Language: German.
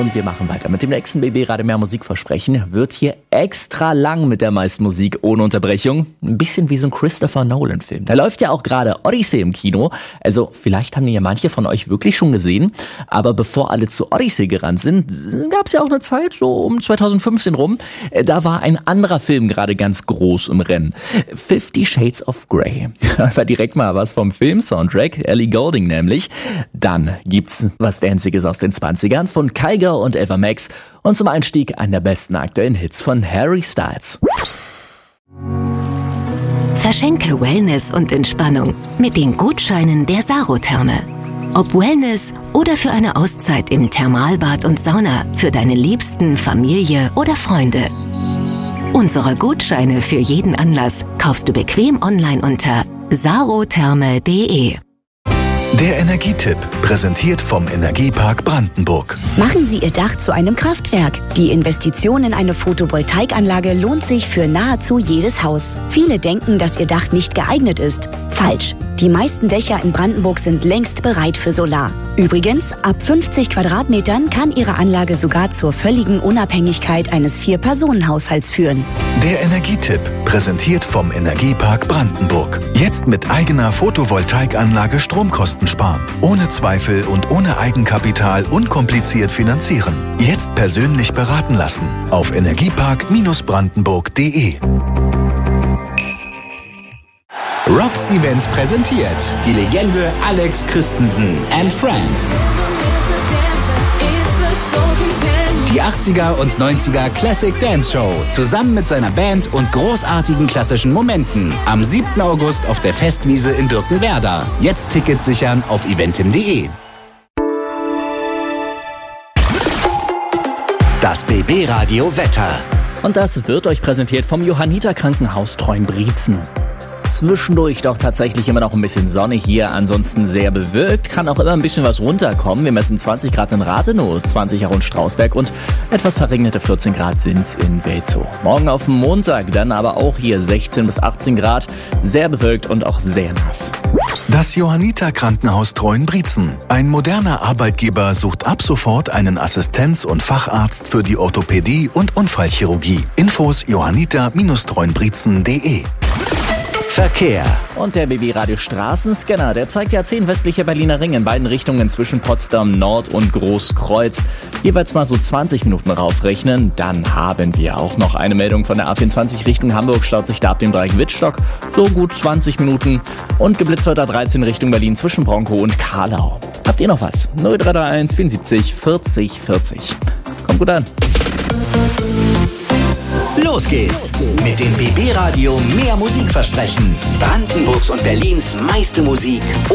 Und wir machen weiter mit dem nächsten BB Radio Mehr Musikversprechen. Wird hier extra lang mit der meisten Musik ohne Unterbrechung. Ein bisschen wie so ein Christopher Nolan-Film. Da läuft ja auch gerade Odyssey im Kino. Also vielleicht haben den ja manche von euch wirklich schon gesehen. Aber bevor alle zu Odyssey gerannt sind, gab es ja auch eine Zeit, so um 2015 rum. Da war ein anderer Film gerade ganz groß im Rennen. 50 Shades of Grey. War direkt mal was vom Film-Soundtrack. Ellie Goulding nämlich. Dann gibt's was Danziges aus den 20ern von Kygo und Ava Max und zum Einstieg einen der besten aktuellen Hits von Harry Styles. Verschenke Wellness und Entspannung mit den Gutscheinen der Sarotherme. Ob Wellness oder für eine Auszeit im Thermalbad und Sauna für deine Liebsten, Familie oder Freunde. Unsere Gutscheine für jeden Anlass kaufst du bequem online unter sarotherme.de. Der Energietipp, präsentiert vom Energiepark Brandenburg. Machen Sie Ihr Dach zu einem Kraftwerk. Die Investition in eine Photovoltaikanlage lohnt sich für nahezu jedes Haus. Viele denken, dass Ihr Dach nicht geeignet ist. Falsch. Die meisten Dächer in Brandenburg sind längst bereit für Solar. Übrigens, ab 50 Quadratmetern kann Ihre Anlage sogar zur völligen Unabhängigkeit eines 4-Personen-Haushalts führen. Der Energietipp, präsentiert vom Energiepark Brandenburg. Jetzt mit eigener Photovoltaikanlage Stromkosten sparen. Ohne Zweifel und ohne Eigenkapital unkompliziert finanzieren. Jetzt persönlich beraten lassen. Auf energiepark-brandenburg.de. Rocks Events präsentiert die Legende Alex Christensen and Friends. Die 80er und 90er Classic Dance Show zusammen mit seiner Band und großartigen klassischen Momenten am 7. August auf der Festwiese in Birkenwerder. Jetzt Tickets sichern auf eventim.de. Das BB Radio Wetter. Und das wird euch präsentiert vom Johanniter Krankenhaus Treuenbrietzen. Zwischendurch doch tatsächlich immer noch ein bisschen Sonne hier, ansonsten sehr bewölkt, kann auch immer ein bisschen was runterkommen. Wir messen 20 Grad in Rathenow, 20 auch in Strausberg und etwas verregnete 14 Grad sind's in Welzow. Morgen auf Montag dann aber auch hier 16 bis 18 Grad, sehr bewölkt und auch sehr nass. Das Johanniter Krankenhaus Treuenbrietzen. Ein moderner Arbeitgeber sucht ab sofort einen Assistenz- und Facharzt für die Orthopädie und Unfallchirurgie. Infos johanniter-treuenbrietzen.de. Verkehr. Und der BB Radio Straßenscanner, der zeigt ja 10 westliche Berliner Ringe in beiden Richtungen zwischen Potsdam Nord und Großkreuz. Jeweils mal so 20 Minuten raufrechnen. Dann haben wir auch noch eine Meldung von der A24 Richtung Hamburg, staut sich da ab dem Dreieck Wittstock. So gut 20 Minuten. Und geblitzt wird da 13 Richtung Berlin zwischen Bronkow und Karlau. Habt ihr noch was? 0331 74 40 40. Kommt gut an. Los geht's mit dem BB Radio Mehr Musikversprechen. Brandenburgs und Berlins meiste Musik